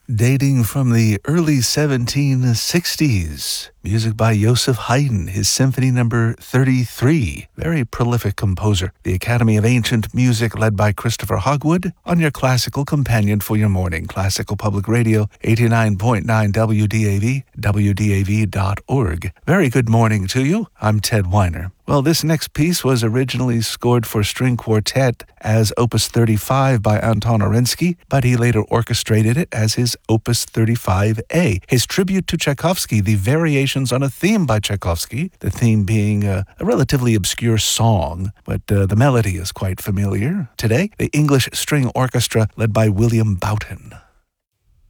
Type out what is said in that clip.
dating from the early 1760s. Music by Joseph Haydn, his Symphony No. 33. Very prolific composer. The Academy of Ancient Music, led by Christopher Hogwood, on your classical companion for your morning. Classical Public Radio, 89.9 WDAV, WDAV.org. Very good morning to you. I'm Ted Weiner. Well, this next piece was originally scored for string quartet as Opus 35 by Anton Orensky, but he later orchestrated it as his Opus 35A, his tribute to Tchaikovsky, the variations on a theme by Tchaikovsky, the theme being a relatively obscure song, but the melody is quite familiar. Today, the English String Orchestra led by William Boughton.